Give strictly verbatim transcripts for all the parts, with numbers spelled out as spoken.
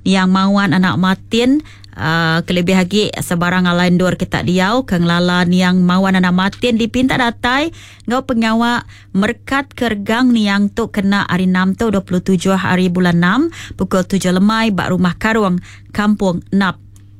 yang mawan anak matin Uh, kelebih lagi sebarang alain dor kita diau kang lala niang mawan anak matin dipinta datai ngau pengawak merkat kergang niang tu kena hari enam tu dua puluh tujuh hari bulan enam pukul tujuh lemai bak rumah Karuang Kampung Nap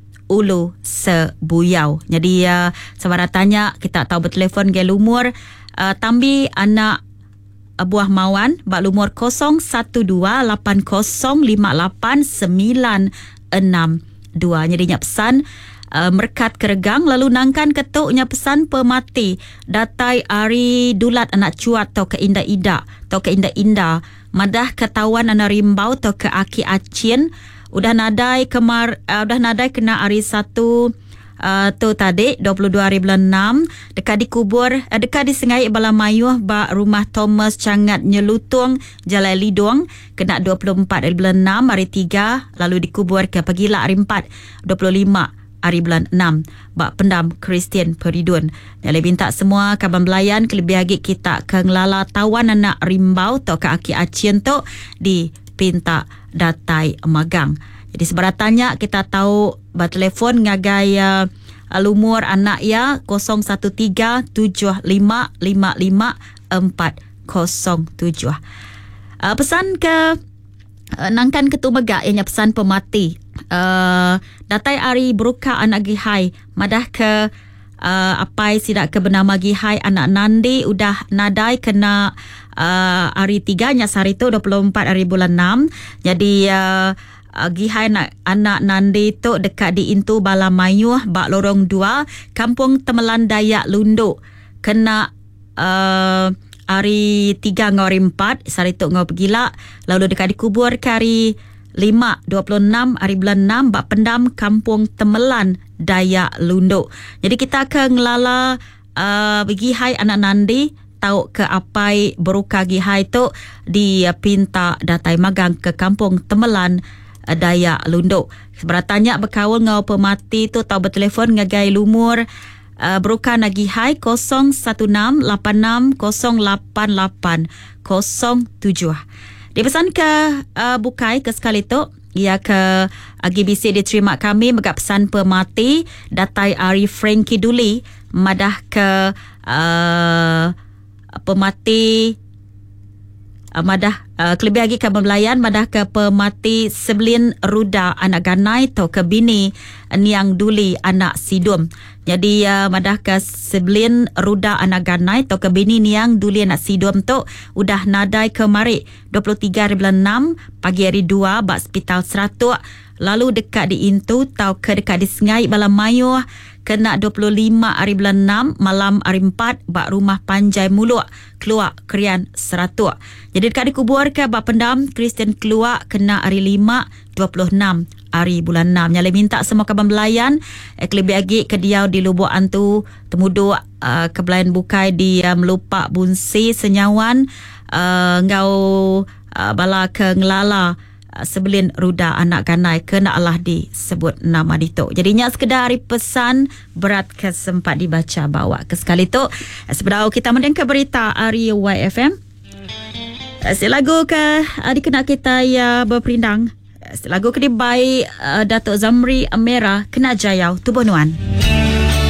Ulu Sebuyau. Jadi uh, sebara tanya kita tahu bertelefon gel umur uh, tambi anak uh, buah mawan bak lumur kosong satu dua lapan kosong lima lapan sembilan enam dua. Nyadinya pesan uh, merkat keregang lalu nangkan ketuknya pesan pemati datai ari dulat anak cuat atau ke indah-indah atau ke indah-indah madah ketawan anak rimbau atau ke aki acin udah nadai kemar uh, udah nadai kena hari satu uh, tu tadi dua puluh dua hari bulan enam dekat dikubur uh, dekat disengai bala mayuh ba rumah Thomas Cangat Nyelutung Jalan Lidong kena dua puluh empat hari bulan enam hari tiga lalu dikubur ke Pagila hari empat dua puluh lima hari bulan enam bak pendam Kristian Peridun. Nyale minta semua kaban belayan kelebih lagi kita kang lala tawan anak rimbau atau ke aki acien tu di pinta datai magang. Jadi sebarang tanya kita tahu bertelefon ngagai uh, lumur anak ya kosong satu tiga tujuh lima lima lima empat kosong tujuh. Uh, pesan ke uh, nangkan ketu megak ianya pesan pemati. Uh, datai ari beruka anak gihai madah ke uh, apai sidak ke bernama gihai anak nandi udah nadai kena uh, hari tiga nya sehari tu dua puluh empat hari bulan enam. Jadi uh, uh, gihai anak, anak nandi tu dekat di Intu Bala Mayuh bak lorong dua Kampung Temelan Dayak Lundu kena uh, hari tiga ngau hari empat sehari tu ngau pergila lalu dekat dikubur ke hari lima dua puluh enam hari bulan enam bak pendam Kampung Temelan Dayak Lundu. Jadi kita akan ngelala uh, gihai anak nandi tahu ke apai beruka gihai tu di uh, pinta datai magang ke Kampung Temelan uh, Dayak Lundu. Sebarang tanya berkawal ngau pemati tu tahu bertelefon ngagai lumur uh, beruka nagihai kosong satu enam lapan enam kosong lapan lapan kosong tujuh. Dipesan ke uh, bukai ke sekali tu ia ke uh, G B C diterima kami megap pesan pemati datai Ari Frankie Duli madah ke uh, pemati uh, madah uh, kelebih lagi ke Melayan madah ke pemati Sebelin Ruda anak ganai atau ke bini Niang Duli anak Sidum. Jadi uh, madah ke Sebelin Ruda anak ganai atau ke bini Niang Duli anak Sidum tu udah nadai ke mari dua puluh tiga hari bulan enam pagi hari dua bak hospital Seratuk lalu dekat di Intu tau ke dekat di Sengai Bala Mayuh kena dua puluh lima hari bulan enam malam hari empat bak rumah Panjai Muluk keluar Krian Seratuk. Jadi dekat dikubur ke bak pendam Kristian keluar kena hari lima dua puluh enam hari bulan enam. Nyale minta semua kaban belayan eh, kelebih lagi ke diau di Lubuk Antu temuduk uh, ke belayan bukai di uh, Melupak Bunsi Senyawan uh, ngau uh, bala ke ngelala uh, Sebelin Ruda anak ganai kena Allah disebut nama ditu. Jadinya sekedar hari pesan berat kesempat dibaca bawa ke sekali tu. Sebelum kita mendengar berita hari Y F M si lagu ke adik kena kita ya berperindang lagu kedibai uh, Datuk Zamri Amera kena jayau tu bonuan.